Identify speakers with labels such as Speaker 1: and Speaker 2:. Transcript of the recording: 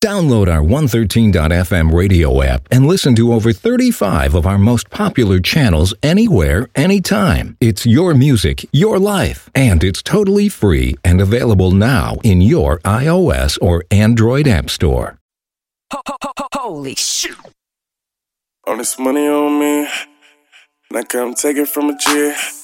Speaker 1: Download our 113.fm radio app and listen to over 35 of our most popular channels anywhere, anytime. It's your music, your life, and it's totally free and available now in your iOS or Android app store.
Speaker 2: Holy shit.
Speaker 3: All this money on me, and I come take it from a G.